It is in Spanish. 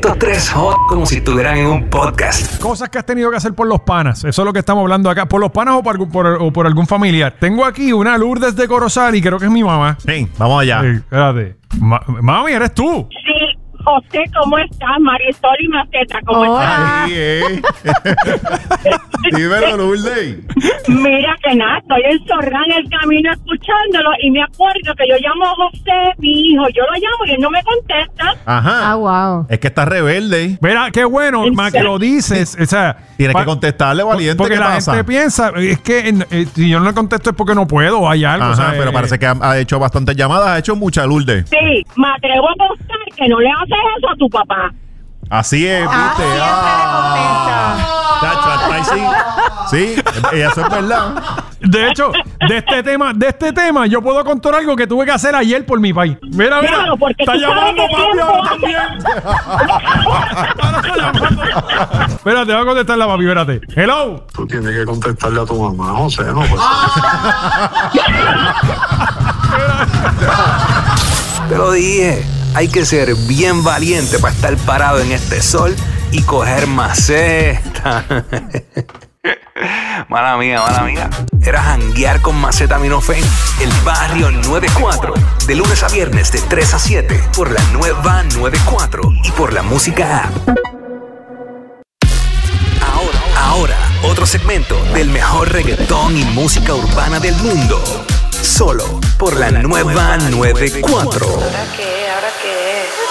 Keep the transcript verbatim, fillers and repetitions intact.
Estos tres hot como si estuvieran en un podcast. Cosas que has tenido que hacer por los panas. Eso es lo que estamos hablando acá. Por los panas o por, por, o por algún familiar. Tengo aquí una Lourdes de Corozal y creo que es mi mamá. Sí, vamos allá. Sí, espérate. Ma- mami, ¿eres tú? Sí, José, ¿cómo estás? Marisol y Maceta, ¿cómo Hola. Ahí, eh. Dímelo, Lourdes. estás? Mira que nada, estoy encerrada en el camino escuchándolo y me acuerdo que yo llamo a José, mi hijo, yo lo llamo y él no me contesta. Ajá. Ah, wow. Es que está rebelde. Mira, qué bueno, ¿En ma, que serio? lo dices. O sea, Tienes pa- que contestarle, valiente. Porque ¿Qué la pasa? gente piensa, es que eh, si yo no le contesto es porque no puedo o hay algo. Ajá, o sea, pero eh, parece que ha, ha hecho bastantes llamadas, ha hecho mucha, Lourdes. Sí, me atrevo a apostar que no le haces eso a tu papá. Así es, Ah, viste. siempre Chacho, hasta ahí sí. Sí, eh, eso es verdad. De hecho, de este tema, de este tema, yo puedo contar algo que tuve que hacer ayer por mi país. Mira, mira. Claro, porque está tú sabes llamando qué papi tiempo ahora hace. también. Ahora está llamando. Espérate, voy a contestarla, papi, espérate. Hello. Tú tienes que contestarle a tu mamá, José, no pues. Te lo dije, hay que ser bien valiente para estar parado en este sol y coger maceta. Mala mía, mala mía. Era janguear con Macetaminofen, el barrio noventa y cuatro. De lunes a viernes de tres a siete por la nueva noventa y cuatro y por la música app. Ahora, ahora, otro segmento del mejor reggaetón y música urbana del mundo. Solo por la nueva noventa y cuatro. ¿Ahora qué? ¿Ahora qué?